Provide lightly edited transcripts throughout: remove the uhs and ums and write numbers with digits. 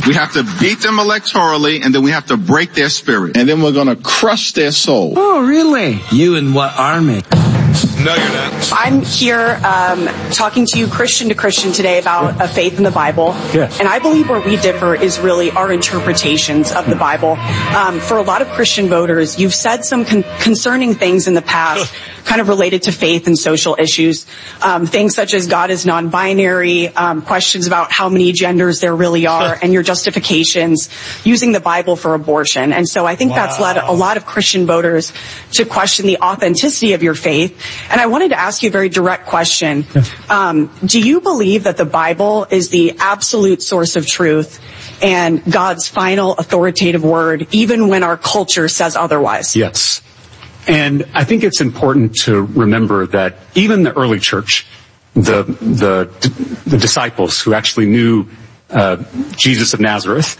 We have to beat them electorally, and then we have to break their spirit. And then we're going to crush their soul. Oh, really? You and what army? No, you're not. I'm here talking to you Christian to Christian today about a faith in the Bible. Yes. And I believe where we differ is really our interpretations of the Bible. For a lot of Christian voters, you've said some concerning things in the past kind of related to faith and social issues. Things such as God is non-binary, questions about how many genders there really are, and your justifications using the Bible for abortion. And so I think that's led a lot of Christian voters to question the authenticity of your faith. And I wanted to ask you a very direct question. Do you believe that the Bible is the absolute source of truth and God's final authoritative word, even when our culture says otherwise? Yes. And I think it's important to remember that even the early church, the disciples who actually knew Jesus of Nazareth,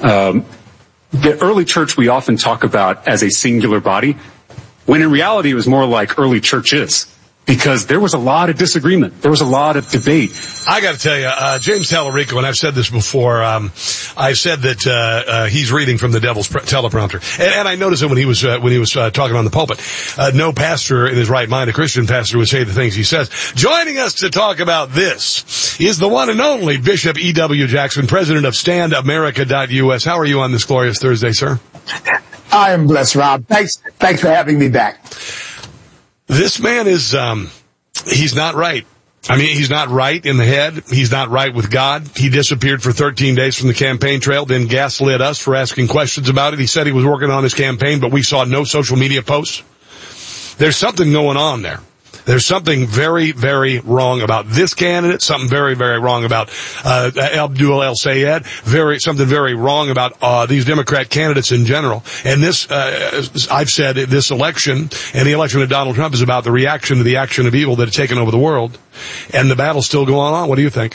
the early church we often talk about as a singular body, when in reality it was more like early churches, because there was a lot of disagreement. There was a lot of debate. I got to tell you, James Tallarico, and I've said this before, I said that he's reading from the devil's teleprompter. And I noticed it when he was talking on the pulpit. No pastor in his right mind, a Christian pastor, would say the things he says. Joining us to talk about this is the one and only Bishop E.W. Jackson, president of StandAmerica.us. How are you on this glorious Thursday, sir? I am blessed, Rob. Thanks for having me back. This man is, he's not right. I mean, he's not right in the head. He's not right with God. He disappeared for 13 days from the campaign trail, then gaslit us for asking questions about it. He said he was working on his campaign, but we saw no social media posts. There's something going on there. There's something very, very wrong about this candidate, something very, very wrong about Abdul El-Sayed, something very wrong about these Democrat candidates in general. And this, I've said, this election and the election of Donald Trump is about the reaction to the action of evil that has taken over the world. And the battle's still going on. What do you think?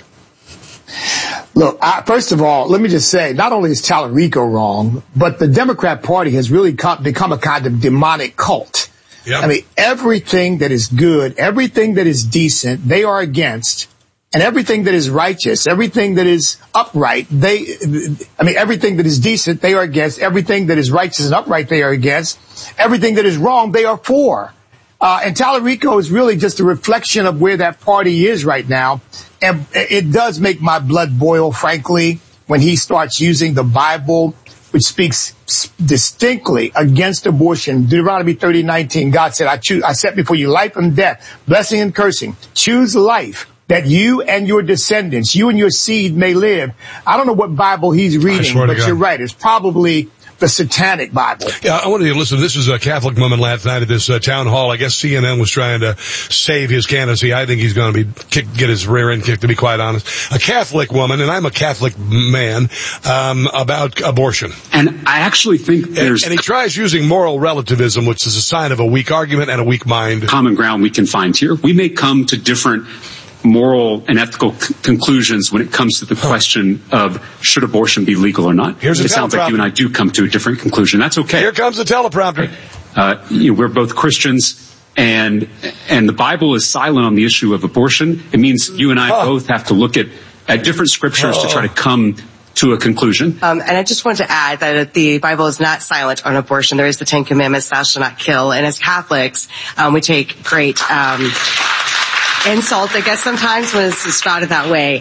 Look, first of all, let me just say, not only is Tallarico wrong, but the Democrat Party has really become a kind of demonic cult. Yep. I mean, everything that is good, everything that is decent, they are against. And everything that is righteous, everything that is upright, everything that is decent, they are against. Everything that is righteous and upright, they are against. Everything that is wrong, they are for. And Tallarico is really just a reflection of where that party is right now. And it does make my blood boil, frankly, when he starts using the Bible, which speaks distinctly against abortion. Deuteronomy 30:19, God said, I set before you life and death, blessing and cursing. Choose life, that you and your descendants, you and your seed may live. I don't know what Bible he's reading, but you're right. It's probably the Satanic Bible. Yeah, I wanted you to listen. This is a Catholic woman last night at this town hall. I guess CNN was trying to save his candidacy. I think he's going to get his rear end kicked, to be quite honest. A Catholic woman, and I'm a Catholic man, about abortion. And I actually think And he tries using moral relativism, which is a sign of a weak argument and a weak mind. Common ground we can find here. We may come to different moral and ethical conclusions when it comes to the question of should abortion be legal or not. It sounds like you and I do come to a different conclusion. That's okay. Here comes the teleprompter. We're both Christians, and the Bible is silent on the issue of abortion. It means you and I both have to look at different scriptures to try to come to a conclusion. And I just want to add that the Bible is not silent on abortion. There is the 10 Commandments, thou shalt not kill. And as Catholics, we take great insult, I guess, sometimes when it's spouted that way.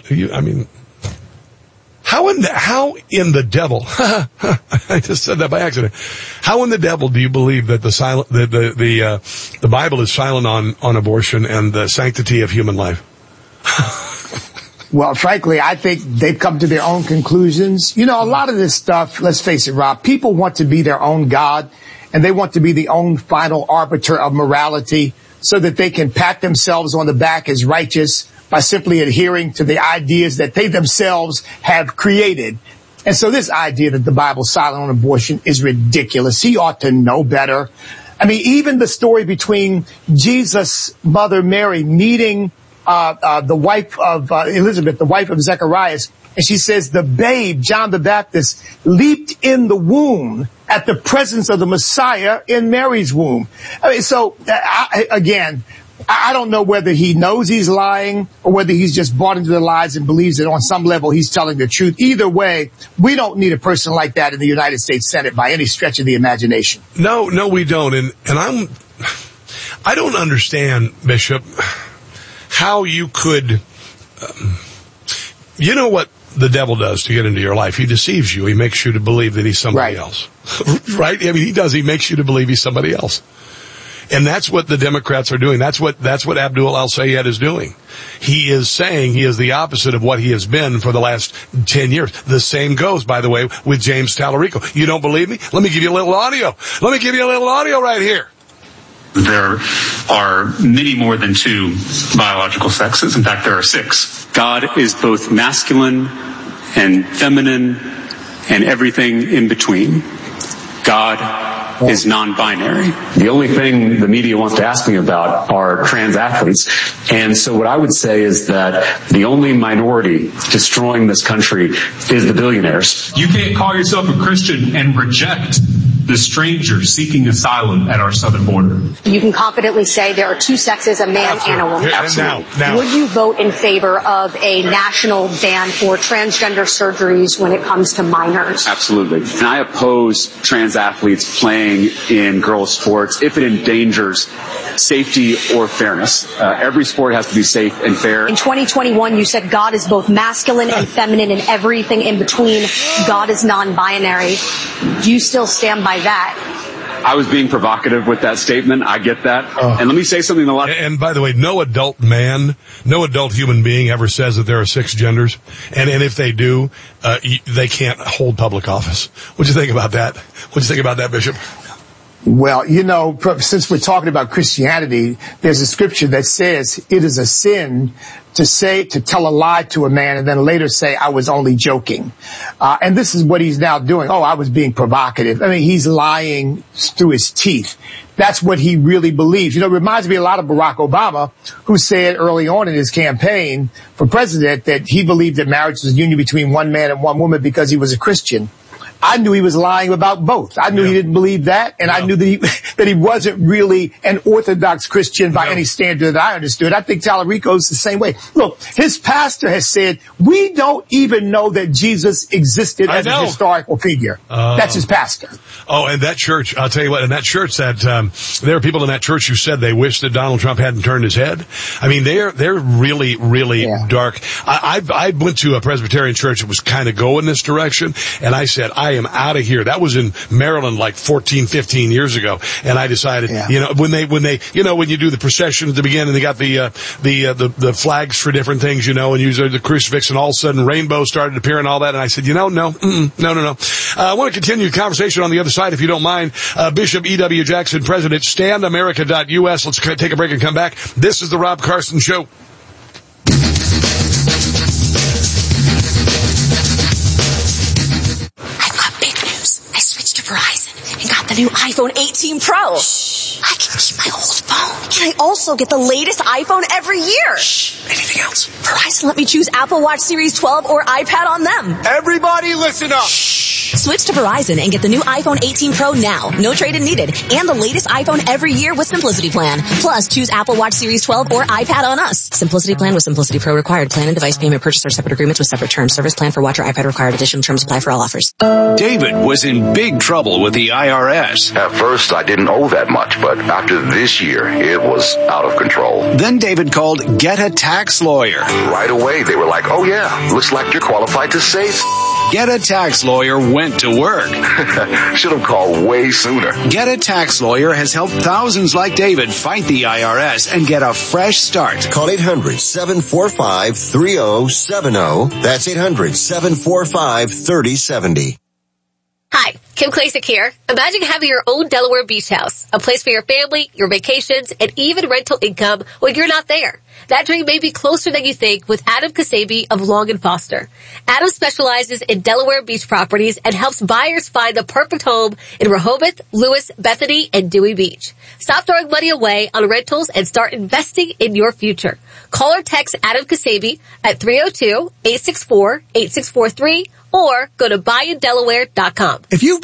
How in the devil? I just said that by accident. How in the devil do you believe that the Bible is silent on abortion and the sanctity of human life? Well, frankly, I think they've come to their own conclusions. You know, a lot of this stuff, let's face it, Rob, people want to be their own God, and they want to be the own final arbiter of morality, so that they can pat themselves on the back as righteous by simply adhering to the ideas that they themselves have created. And so this idea that the Bible's silent on abortion is ridiculous. He ought to know better. I mean, even the story between Jesus' mother Mary meeting the wife of Elizabeth, the wife of Zacharias, and she says the babe, John the Baptist, leaped in the womb at the presence of the Messiah in Mary's womb. I mean, so again, I don't know whether he knows he's lying or whether he's just bought into the lies and believes that on some level he's telling the truth. Either way, we don't need a person like that in the United States Senate by any stretch of the imagination. No, we don't. And I don't understand, Bishop, how you could, you know what the devil does to get into your life? He deceives you. He makes you to believe that he's somebody else. Right? I mean, he does. He makes you to believe he's somebody else. And that's what the Democrats are doing. That's what Abdul al-Sayed is doing. He is saying he is the opposite of what he has been for the last 10 years. The same goes, by the way, with James Tallarico. You don't believe me? Let me give you a little audio. Let me give you a little audio right here. There are many more than 2 biological sexes. In fact, there are 6. God is both masculine and feminine and everything in between. God is non-binary. The only thing the media wants to ask me about are trans athletes. And so what I would say is that the only minority destroying this country is the billionaires. You can't call yourself a Christian and reject the strangers seeking asylum at our southern border. You can confidently say there are 2 sexes, a man and a woman. Absolutely. Now. Would you vote in favor of a national ban for transgender surgeries when it comes to minors? Absolutely. And I oppose trans athletes playing in girls' sports if it endangers safety or fairness. Every sport has to be safe and fair. In 2021, you said God is both masculine and feminine and everything in between. God is non-binary. Do you still stand by that? I was being provocative with that statement. I get that. And let me say something a lot. And by the way, no adult man, no adult human being ever says that there are 6 genders. And if they do, they can't hold public office. What'd you think about that? What'd you think about that, Bishop? Well, you know, since we're talking about Christianity, there's a scripture that says it is a sin to tell a lie to a man and then later say, I was only joking. And this is what he's now doing. Oh, I was being provocative. I mean, he's lying through his teeth. That's what he really believes. You know, it reminds me a lot of Barack Obama, who said early on in his campaign for president that he believed that marriage was a union between one man and one woman because he was a Christian. I knew he was lying about both. I knew he didn't believe that, and I knew that he wasn't really an Orthodox Christian by any standard that I understood. I think Tallarico's the same way. Look, his pastor has said, we don't even know that Jesus existed as a historical figure. That's his pastor. Oh, and that church, I'll tell you what, in that church that, there are people in that church who said they wish that Donald Trump hadn't turned his head. I mean, they're really, really dark. I went to a Presbyterian church that was kind of going this direction, and I said, I am out of here. That was in Maryland like 14, 15 years ago. And I decided, you know, when you do the procession at the beginning, they got the flags for different things, you know, and use the crucifix, and all of a sudden rainbows started appearing and all that. And I said, no. I want to continue the conversation on the other side, if you don't mind. Bishop E.W. Jackson, President, StandAmerica.us. Let's take a break and come back. This is the Rob Carson Show. Verizon and got the new iPhone 18 Pro. I can keep my old phone. And I also get the latest iPhone every year. Anything else? Verizon let me choose Apple Watch Series 12 or iPad on them. Everybody listen up. Switch to Verizon and get the new iPhone 18 Pro now. No trade-in needed. And the latest iPhone every year with Simplicity Plan. Plus, choose Apple Watch Series 12 or iPad on us. Simplicity Plan with Simplicity Pro required. Plan and device payment purchase are separate agreements with separate terms. Service plan for watch or iPad required. Additional terms apply for all offers. David was in big trouble with the IRS. At first, I didn't owe that much, but after this year, it was out of control. Then David called Get a Tax Lawyer. Right away, they were like, oh yeah, looks like you're qualified to save. Get a Tax Lawyer went to work. Should have called way sooner. Get a Tax Lawyer has helped thousands like David fight the IRS and get a fresh start. Call 800-745-3070. That's 800-745-3070. Hi, Kim Klacik here. Imagine having your own Delaware beach house, a place for your family, your vacations, and even rental income when you're not there. That dream may be closer than you think with Adam Kasabi of Long & Foster. Adam specializes in Delaware beach properties and helps buyers find the perfect home in Rehoboth, Lewis, Bethany, and Dewey Beach. Stop throwing money away on rentals and start investing in your future. Call or text Adam Kasabi at 302-864-8643 or go to buyindelaware.com. If you've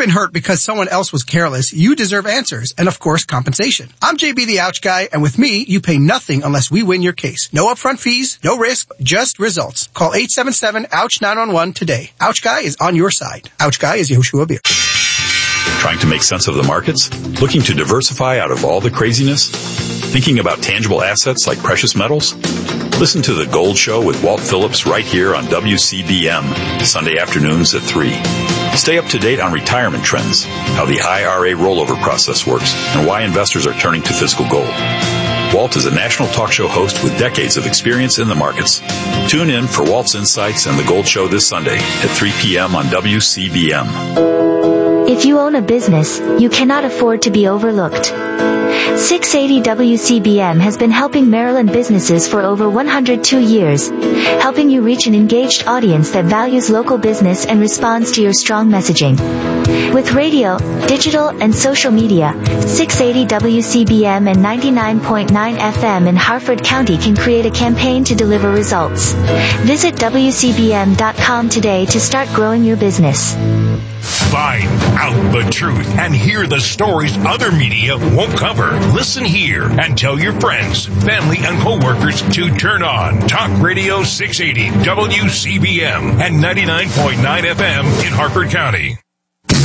been hurt because someone else was careless, you deserve answers and, of course, compensation. I'm JB the Ouch Guy, and with me, you pay nothing unless we win your case. No upfront fees, no risk, just results. Call 877-OUCH-911 today. Ouch Guy is on your side. Ouch Guy is Yehoshua Beer. Trying to make sense of the markets? Looking to diversify out of all the craziness? Thinking about tangible assets like precious metals? Listen to The Gold Show with Walt Phillips right here on WCBM, Sunday afternoons at 3. Stay up to date on retirement trends, how the IRA rollover process works, and why investors are turning to physical gold. Walt is a national talk show host with decades of experience in the markets. Tune in for Walt's Insights and The Gold Show this Sunday at 3 p.m. on WCBM. If you own a business, you cannot afford to be overlooked. 680 WCBM has been helping Maryland businesses for over 102 years, helping you reach an engaged audience that values local business and responds to your strong messaging. With radio, digital, and social media, 680 WCBM and 99.9 FM in Harford County can create a campaign to deliver results. Visit WCBM.com today to start growing your business. Find out the truth and hear the stories other media won't cover. Listen here and tell your friends, family, and coworkers to turn on Talk Radio 680 WCBM and 99.9 FM in Harford County.